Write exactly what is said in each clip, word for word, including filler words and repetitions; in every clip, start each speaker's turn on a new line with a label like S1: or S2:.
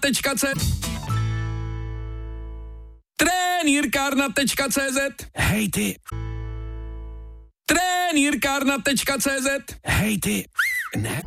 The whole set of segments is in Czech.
S1: Tečka C Trenýrkárna tečka cé zet.
S2: Hej ty.
S1: Trenýrkárna tečka cé zet.
S2: Hej ty. Ne.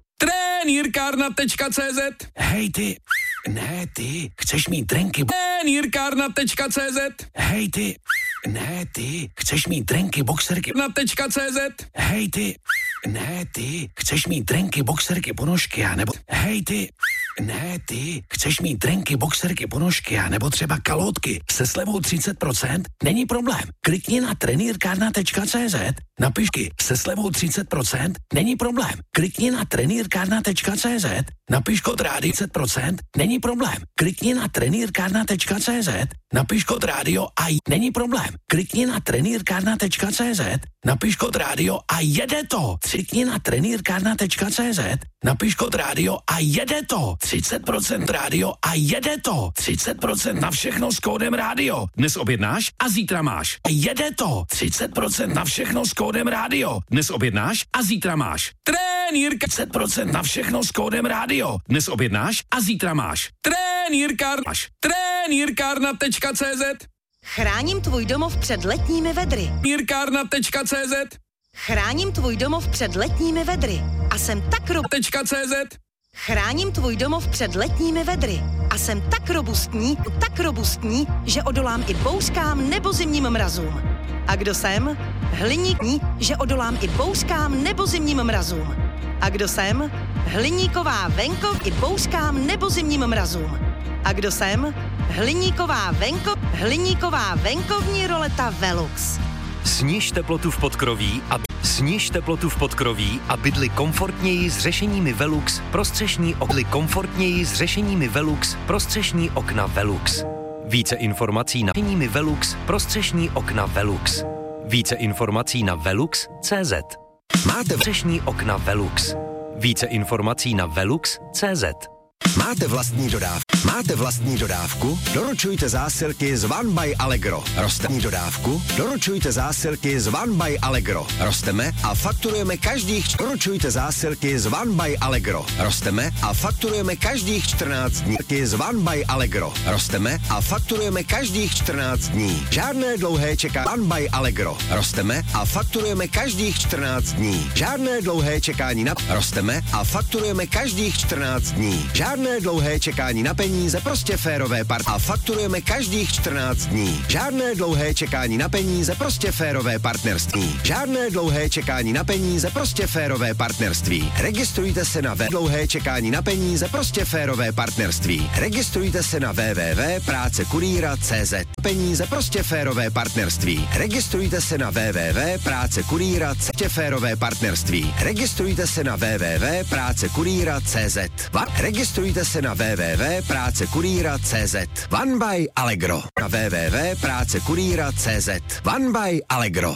S1: Trenýrkárna tečka cé zet.
S2: Hej ty. Ne ty. Chceš mít drinky.
S1: Trenýrkárna tečka cé zet.
S2: Hej ty. Ne ty. Chceš mít drinky, boxerky.
S1: Na tečka cé zet.
S2: Hej ty. Ne ty. Chceš mít drinky, boxerky, ponožky a nebo. Hej ty. Ne ty. Chceš mít drinky, boxerky, ponožky a nebo třeba kalhotky se slevou třicet procent? Není problém. Klikni na trenýrkárna tečka cé zet, napišky se slevou třicet procent? Není problém. Klikni na trenýrkárna tečka cé zet, napiš kód rádio třicet procent? Není problém. Klikni na trenýrkárna tečka cé zet, napiš kód rádio a j... Není problém. Klikni na trenýrkárna tečka cé zet, napiš kód rádio a jede to. Klikni na trenýrkárna tečka cé zet, napiš kód rádio a jede to. třicet procent rádio a jede to. třicet procent na všechno s kódem rádio.
S1: Dnes objednáš a zítra máš.
S2: A jede to. třicet procent na všechno s kódem rádio.
S1: Dnes objednáš a zítra máš. Trenýrka.
S2: třicet procent na všechno s kódem rádio.
S1: Dnes objednáš a zítra máš. Trenýrkárna. Trenýrkárna tečka cé zet.
S3: Chráním tvůj domov před letními vedry.
S1: Trenýrkárna tečka cé zet.
S3: Chráním tvůj domov před letními vedry. A jsem tak ro...
S1: .cz
S3: Chráním tvůj domov před letními vedry. A jsem tak robustní, tak robustní, že odolám i bouřkám nebo zimním mrazům. A kdo jsem? Hliník, že odolám i bouřkám nebo zimním mrazům. A kdo jsem? Hliníková venkov i bouřkám nebo zimním mrazům. A kdo jsem? Hliníková venko, hliníková venkovní roleta Velux.
S4: Sniž teplotu v podkroví a sniž teplotu v podkroví a bydli komfortněji s řešeními Velux. Prostřešní okny komfortněji s řešeními Velux. Prostřešní okna Velux. Více informací na řešeními Velux. Prostřešní okna Velux. Více informací na velux tečka cé zet. Máte střešní okna Velux. Více informací na velux tečka cé zet.
S5: Máte vlastní dodávku? Máte vlastní dodávku? Doručujte zásilky z One by Allegro. Rosteme dodávku? Doručujte zásilky z One by Allegro. Rosteme a fakturujeme každých Doručujte zásilky z One by Allegro. Rosteme a fakturujeme každých čtrnáct dní. Z One by Allegro. Rosteme a fakturujeme každých čtrnáct dní. Žádné dlouhé čekání. One by Allegro. Rosteme a fakturujeme každých čtrnáct dní. Žádné dlouhé čekání na Rosteme a fakturujeme každých čtrnáct dní. Žádné dlouhé čekání na peníze, prostě férové part a fakturujeme každých čtrnáct dní. Žádné dlouhé čekání na peníze, prostě férové partnerství. Žádné dlouhé čekání na peníze, prostě férové partnerství. Registrujte se na web dlouhé čekání na peníze, prostě férové partnerství. Registrujte se na w w w tečka práce kurýra tečka cé zet. Peníze, prostě férové partnerství. Registrujte se na w w w tečka práce kurýra tečka cé zet. Férové partnerství. Registrujte se na w w w tečka práce kurýra tečka cé zet. Registrujte se na w w w tečka práce kurýra tečka cé zet. One by Allegro. Na w w w tečka práce kurýra tečka cé zet. One by Allegro.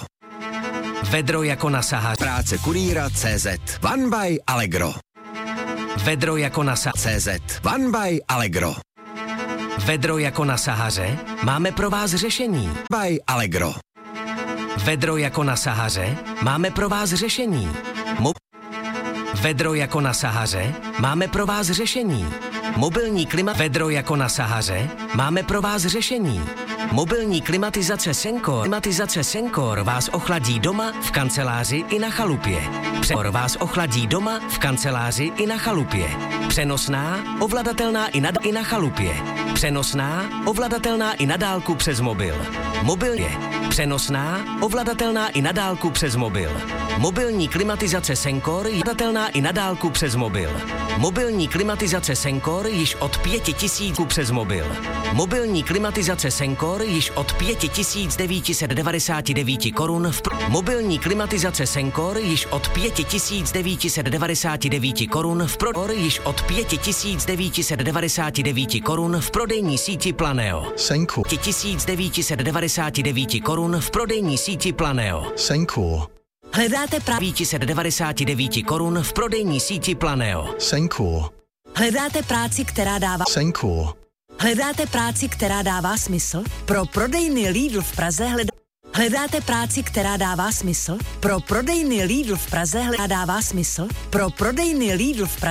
S4: Vedro jako na Sahaře.
S5: Práce kurýra tečka cé zet. One by Allegro.
S4: Vedro jako na Sahaře.
S5: cé zet. One by Allegro.
S4: Vedro jako na Sahaře. Máme pro vás řešení.
S5: By Allegro.
S4: Vedro jako na Sahaře. Máme pro vás řešení. Mo- Vedro jako na Sahaře. Máme pro vás řešení. Mobilní klima Vedro jako na Sahaře. Máme pro vás řešení. Mobilní klimatizace Sencor. Klimatizace Sencor vás ochladí doma, v kanceláři i na chalupě. Sencor vás ochladí doma, v kanceláři i na chalupě. Přenosná, ovladatelná i na, i na chalupě. Přenosná, ovladatelná i na dálku přes mobil. Mobil je přenosná, ovladatelná i na dálku přes mobil. Mobilní klimatizace Sencor je ovladatelná i na dálku přes mobil. Mobilní klimatizace Sencor již od pěti tisíc přes mobil. Mobilní klimatizace Sencor již od pět tisíc devět set devadesát devět korun v pr- Mobilní klimatizace Sencor již od pět tisíc devět set devadesát devět korun v pro- již od pět tisíc devět set devadesát devět korun v prodejní síti Planeo.
S5: Sencor.
S4: pět tisíc devět set devadesát devět korun v prodejní síti Planeo.
S5: Sencor.
S4: Hledáte právě devět set devadesát devět korun v prodejní síti Planeo.
S5: Sencor.
S3: Hledáte práci, která dává...
S5: Sencor.
S3: Hledáte práci, která dává smysl? Pro prodejny Lidl v Praze hledá... Hledáte práci, která dává smysl? Pro prodejny Lidl v Praze hledá dává smysl? Pro prodejny Lidl v Praze